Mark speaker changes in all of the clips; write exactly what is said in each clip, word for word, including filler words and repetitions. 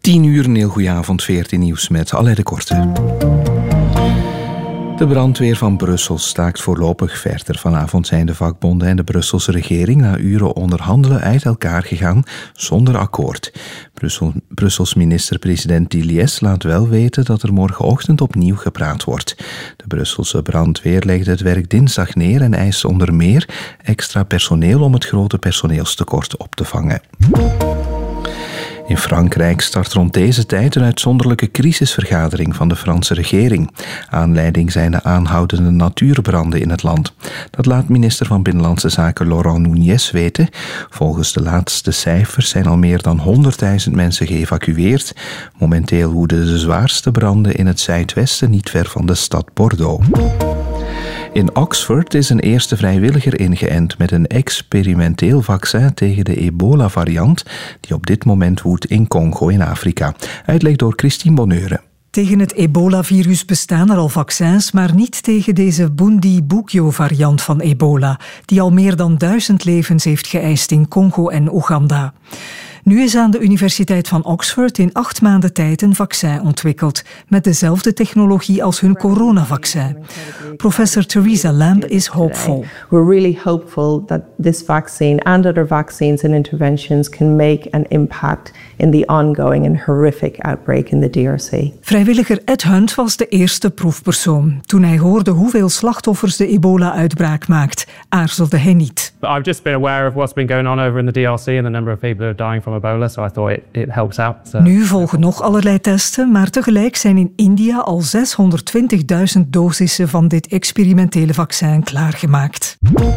Speaker 1: tien uur, een heel goeie avond, veertien nieuws met Alain de Korte. De brandweer van Brussel staakt voorlopig verder. Vanavond zijn de vakbonden en de Brusselse regering na uren onderhandelen uit elkaar gegaan zonder akkoord. Brussel, Brussels minister-president Diliès laat wel weten dat er morgenochtend opnieuw gepraat wordt. De Brusselse brandweer legde het werk dinsdag neer en eist onder meer extra personeel om het grote personeelstekort op te vangen. In Frankrijk start rond deze tijd een uitzonderlijke crisisvergadering van de Franse regering. Aanleiding zijn de aanhoudende natuurbranden in het land. Dat laat minister van Binnenlandse Zaken Laurent Nunez weten. Volgens de laatste cijfers zijn al meer dan honderdduizend mensen geëvacueerd. Momenteel woeden de zwaarste branden in het zuidwesten, niet ver van de stad Bordeaux. In Oxford is een eerste vrijwilliger ingeënt met een experimenteel vaccin tegen de ebola-variant die op dit moment woedt in Congo in Afrika. Uitleg door Christine Bonneure.
Speaker 2: Tegen het ebola-virus bestaan er al vaccins, maar niet tegen deze Bundibugyo-variant van ebola, die al meer dan duizend levens heeft geëist in Congo en Oeganda. Nu is aan de Universiteit van Oxford in acht maanden tijd een vaccin ontwikkeld, met dezelfde technologie als hun coronavaccin. Professor Theresa Lamb is hopeful.
Speaker 3: We're really hopeful that this vaccine and other vaccines and interventions can make an impact in the ongoing and horrific outbreak in the D R C.
Speaker 2: Vrijwilliger Ed Hunt was de eerste proefpersoon. Toen hij hoorde hoeveel slachtoffers de ebola-uitbraak maakt, aarzelde hij niet.
Speaker 4: I've just been aware of what's been going on over in the D R C and the number of people who are dying from Ebola, so I thought it, it helps out. So.
Speaker 2: Nu volgen nog allerlei testen, maar tegelijk zijn in India al zeshonderdtwintigduizend dosissen van dit experimentele vaccin klaargemaakt.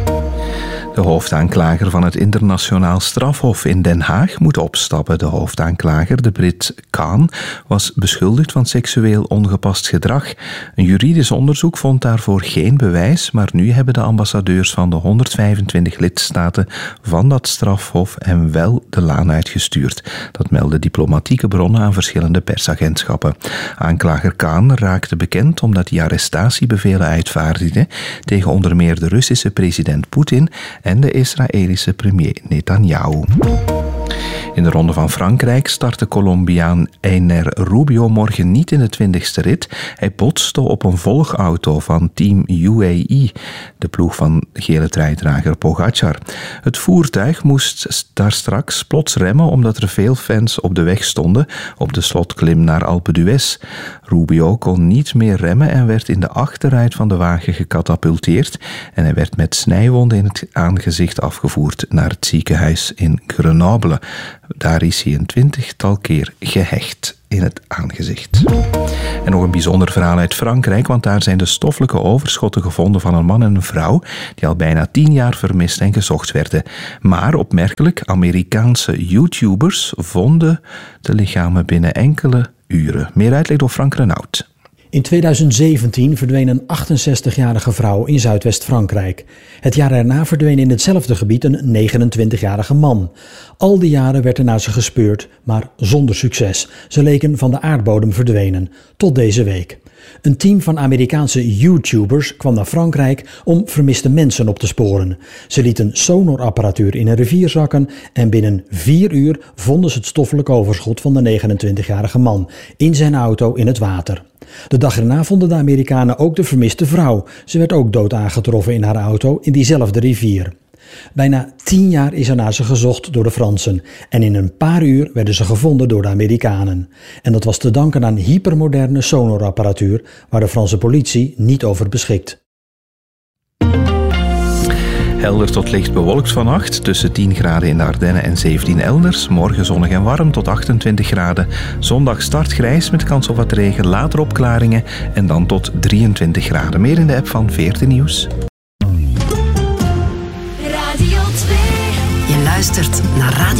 Speaker 1: De hoofdaanklager van het internationaal strafhof in Den Haag moet opstappen. De hoofdaanklager, de Brit Khan, was beschuldigd van seksueel ongepast gedrag. Een juridisch onderzoek vond daarvoor geen bewijs, maar nu hebben de ambassadeurs van de honderdvijfentwintig lidstaten van dat strafhof hem wel de laan uitgestuurd. Dat melden diplomatieke bronnen aan verschillende persagentschappen. Aanklager Khan raakte bekend omdat hij arrestatiebevelen uitvaardigde tegen onder meer de Russische president Poetin en de Israëlische premier Netanyahu. In de Ronde van Frankrijk start de Colombiaan Einer Rubio morgen niet in de twintigste rit. Hij botste op een volgauto van team U A E, de ploeg van gele truidrager Pogacar. Het voertuig moest daar straks plots remmen omdat er veel fans op de weg stonden op de slotklim naar Alpe d'Huez. Rubio kon niet meer remmen en werd in de achterruit van de wagen gecatapulteerd en hij werd met snijwonden in het aangezicht afgevoerd naar het ziekenhuis in Grenoble. Daar is hij een twintigtal keer gehecht in het aangezicht. En nog een bijzonder verhaal uit Frankrijk, want daar zijn de stoffelijke overschotten gevonden van een man en een vrouw die al bijna tien jaar vermist en gezocht werden. Maar opmerkelijk, Amerikaanse YouTubers vonden de lichamen binnen enkele uren. Meer uitleg door Frank Renaud.
Speaker 5: In tweeduizend zeventien verdween een achtenzestigjarige vrouw in Zuidwest-Frankrijk. Het jaar erna verdween in hetzelfde gebied een negenentwintigjarige man. Al die jaren werd er naar ze gespeurd, maar zonder succes. Ze leken van de aardbodem verdwenen, tot deze week. Een team van Amerikaanse YouTubers kwam naar Frankrijk om vermiste mensen op te sporen. Ze lieten sonarapparatuur in een rivier zakken en binnen vier uur vonden ze het stoffelijk overschot van de negenentwintigjarige man in zijn auto in het water. De dag erna vonden de Amerikanen ook de vermiste vrouw. Ze werd ook dood aangetroffen in haar auto in diezelfde rivier. Bijna tien jaar is er naar ze gezocht door de Fransen en in een paar uur werden ze gevonden door de Amerikanen. En dat was te danken aan hypermoderne sonarapparatuur waar de Franse politie niet over beschikt.
Speaker 1: Helder tot licht bewolkt vannacht, tussen tien graden in de Ardennen en zeventien elders. Morgen zonnig en warm tot achtentwintig graden. Zondag start grijs met kans op wat regen, later opklaringen en dan tot drieëntwintig graden. Meer in de app van veertien Nieuws.
Speaker 6: Radio twee. Je luistert naar Radio